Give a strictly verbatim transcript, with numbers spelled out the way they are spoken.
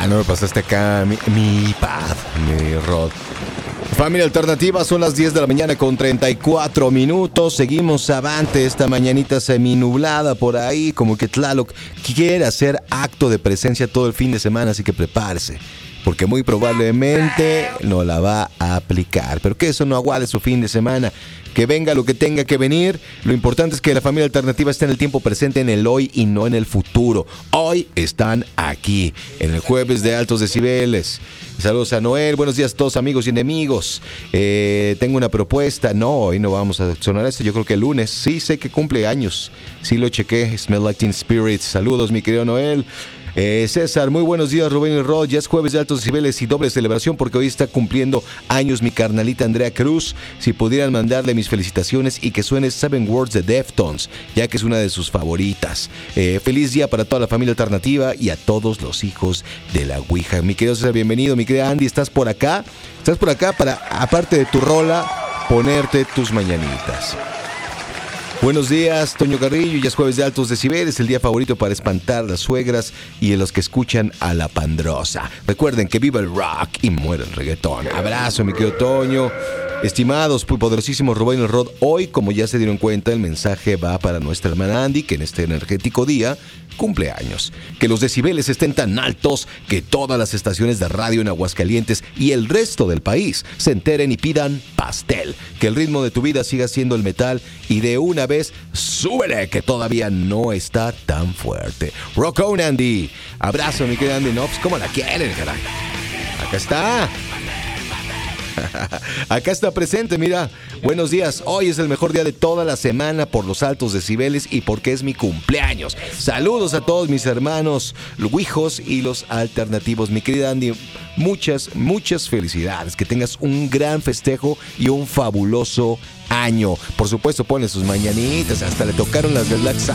Ah, no me pasaste acá mi, mi pad, mi Rod. Familia Alternativa, son las diez de la mañana con treinta y cuatro minutos. Seguimos avante esta mañanita seminublada por ahí, como que Tlaloc quiere hacer acto de presencia todo el fin de semana, así que prepárese, porque muy probablemente no la va a aplicar. Pero que eso no aguade su fin de semana. Que venga lo que tenga que venir. Lo importante es que la familia Alternativa esté en el tiempo presente, en el hoy y no en el futuro. Hoy están aquí, en el jueves de Altos Decibeles. Saludos a Noel, buenos días a todos amigos y enemigos. Eh, tengo una propuesta. No, hoy no vamos a sonar esto, yo creo que el lunes. Sí, sé que cumple años. Sí lo chequé, Smell Like Teen Spirit. Saludos, mi querido Noel. Eh, César, muy buenos días, Rubén y Rod. Ya es jueves de Altos Decibeles y doble celebración porque hoy está cumpliendo años mi carnalita Andrea Cruz. Si pudieran mandarle mis felicitaciones y que suene Seven Words de Deftones, ya que es una de sus favoritas. Eh, feliz día para toda la familia Alternativa y a todos los hijos de la Ouija. Mi querido César, bienvenido. Mi querida Andy, ¿estás por acá? ¿Estás por acá para, aparte de tu rola, ponerte tus mañanitas? Buenos días, Toño Carrillo, ya es jueves de Altos Decibeles, el día favorito para espantar a las suegras y a los que escuchan a la pandrosa. Recuerden que viva el rock y muera el reggaetón. Abrazo, mi querido Toño. Estimados, poderosísimos Rubén y Rod, hoy, como ya se dieron cuenta, el mensaje va para nuestra hermana Andy, que en este energético día cumple años. Que los decibeles estén tan altos que todas las estaciones de radio en Aguascalientes y el resto del país se enteren y pidan pastel. Que el ritmo de tu vida siga siendo el metal y de una vez súbele, que todavía no está tan fuerte. Rock on, Andy. Abrazo, mi querida Andy Knobs. ¿Cómo la quieren, caray? Acá está. Acá está presente, mira. Buenos días, hoy es el mejor día de toda la semana por los Altos Decibeles y porque es mi cumpleaños. Saludos a todos mis hermanos, los Ouijos y los alternativos. Mi querida Andy, muchas, muchas felicidades. Que tengas un gran festejo y un fabuloso año. Por supuesto, ponle sus mañanitas. Hasta le tocaron las del Black